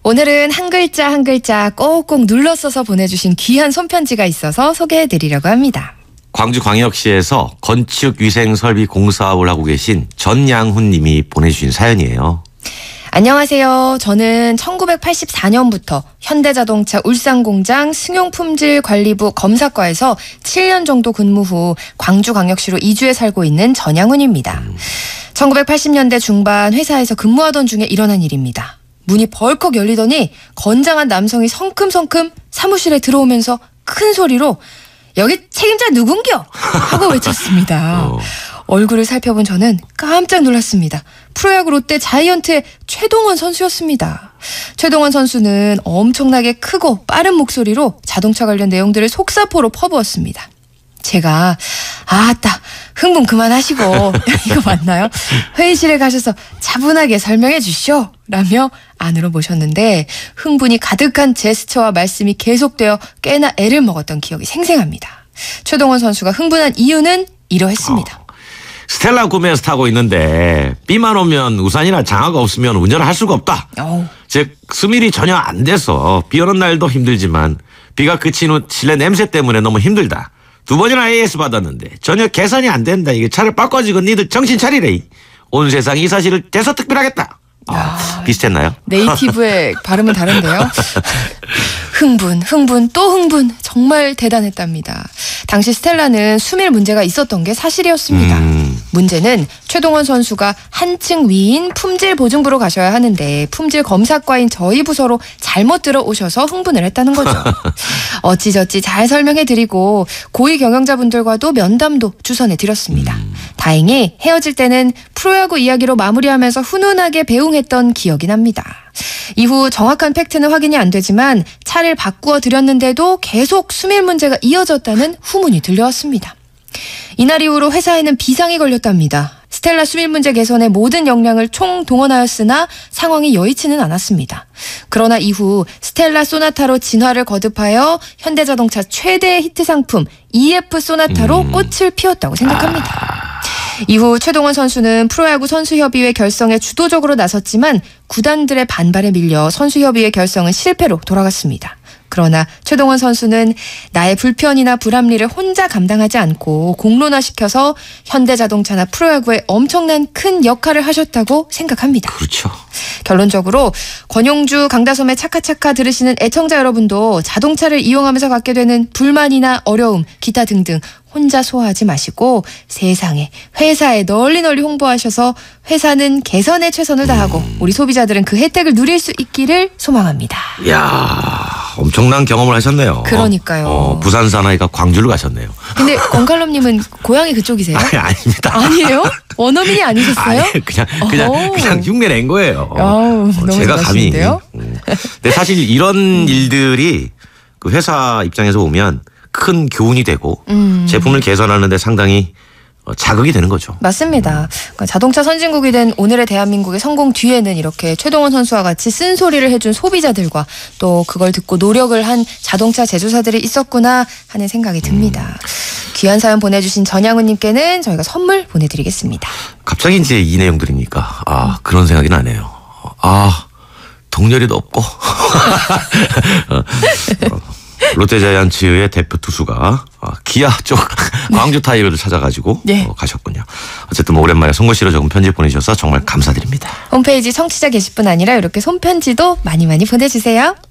오늘은 한 글자 한 글자 꼭꼭 눌러 써서 보내주신 귀한 손편지가 있어서 소개해드리려고 합니다. 광주광역시에서 건축위생설비공사업을 하고 계신 전양훈 님이 보내주신 사연이에요. 안녕하세요. 저는 1984년부터 현대자동차 울산공장 승용품질관리부 검사과에서 7년 정도 근무 후 광주광역시로 이주해 살고 있는 전양훈입니다. 1980년대 중반 회사에서 근무하던 중에 일어난 일입니다. 문이 벌컥 열리더니 건장한 남성이 성큼성큼 사무실에 들어오면서 큰 소리로 여기 책임자 누군겨? 하고 외쳤습니다. 얼굴을 살펴본 저는 깜짝 놀랐습니다. 프로야구 롯데 자이언트의 최동원 선수였습니다. 최동원 선수는 엄청나게 크고 빠른 목소리로 자동차 관련 내용들을 속사포로 퍼부었습니다. 제가 아따 흥분 그만하시고 이거 맞나요? 회의실에 가셔서 차분하게 설명해 주시오 라며 안으로 모셨는데 흥분이 가득한 제스처와 말씀이 계속되어 꽤나 애를 먹었던 기억이 생생합니다. 최동원 선수가 흥분한 이유는 이러했습니다. 스텔라 구매해서 타고 있는데 비만 오면 우산이나 장화가 없으면 운전을 할 수가 없다. 즉 스밀이 전혀 안 돼서 비 오는 날도 힘들지만 비가 그친 후 실내 냄새 때문에 너무 힘들다. 2번이나 AS 받았는데 전혀 개선이 안 된다. 이게 차를 바꿔지고 니들 정신 차리래. 온 세상이 이 사실을 대서특필하겠다. 비슷했나요? 네이티브의 발음은 다른데요. 흥분 또 흥분 정말 대단했답니다. 당시 스텔라는 수밀 문제가 있었던 게 사실이었습니다. 문제는 최동원 선수가 한층 위인 품질보증부로 가셔야 하는데 품질검사과인 저희 부서로 잘못 들어오셔서 흥분을 했다는 거죠. 어찌저찌 잘 설명해드리고 고위 경영자분들과도 면담도 주선해드렸습니다. 다행히 헤어질 때는 프로야구 이야기로 마무리하면서 훈훈하게 배웅했던 기억이 납니다. 이후 정확한 팩트는 확인이 안 되지만 차를 바꾸어 드렸는데도 계속 수밀 문제가 이어졌다는 후문이 들려왔습니다. 이날 이후로 회사에는 비상이 걸렸답니다. 스텔라 수밀 문제 개선에 모든 역량을 총동원하였으나 상황이 여의치는 않았습니다. 그러나 이후 스텔라 소나타로 진화를 거듭하여 현대자동차 최대 히트 상품 EF 소나타로 꽃을 피웠다고 생각합니다. 이후 최동원 선수는 프로야구 선수협의회 결성에 주도적으로 나섰지만 구단들의 반발에 밀려 선수협의회 결성은 실패로 돌아갔습니다. 그러나 최동원 선수는 나의 불편이나 불합리를 혼자 감당하지 않고 공론화시켜서 현대자동차나 프로야구에 엄청난 큰 역할을 하셨다고 생각합니다. 그렇죠. 결론적으로 권용주 강다솜의 차카차카 들으시는 애청자 여러분도 자동차를 이용하면서 갖게 되는 불만이나 어려움, 기타 등등 혼자 소화하지 마시고 세상에 회사에 널리 홍보하셔서 회사는 개선에 최선을 다하고 우리 소비자들은 그 혜택을 누릴 수 있기를 소망합니다. 이야 엄청난 경험을 하셨네요. 그러니까요. 부산 사나이가 광주를 가셨네요. 근데 권칼럼님은 고향이 그쪽이세요? 아닙니다. 아니에요? 원어민이 아니셨어요? 아니, 그냥 흉내 낸 거예요. 너무 제가 감히. 잘하시는데요? 근데 사실 이런 일들이 그 회사 입장에서 보면 큰 교훈이 되고 제품을 개선하는 데 상당히 자극이 되는 거죠. 맞습니다. 그러니까 자동차 선진국이 된 오늘의 대한민국의 성공 뒤에는 이렇게 최동원 선수와 같이 쓴소리를 해준 소비자들과 또 그걸 듣고 노력을 한 자동차 제조사들이 있었구나 하는 생각이 듭니다. 귀한 사연 보내주신 전양훈님께는 저희가 선물 보내드리겠습니다. 갑자기 이제 이 내용 들으니까 그런 생각이 나네요. 동료리도 없고 롯데자이언츠의 대표 투수가 기아 쪽 광주 타이거를 찾아가지고 가셨군요. 어쨌든 오랜만에 송글씨로 적은 편지 보내주셔서 정말 감사드립니다. 홈페이지 청취자 게시뿐 아니라 이렇게 손편지도 많이 보내주세요.